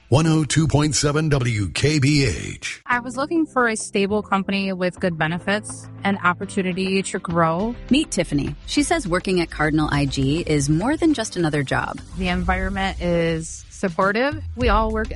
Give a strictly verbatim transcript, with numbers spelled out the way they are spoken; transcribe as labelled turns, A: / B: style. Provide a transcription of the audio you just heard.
A: one oh two point seven W K B H.
B: I was looking for a stable company with good benefits and opportunity to grow.
C: Meet Tiffany. She says working at Cardinal I G is more than just another job.
B: The environment is supportive. We all work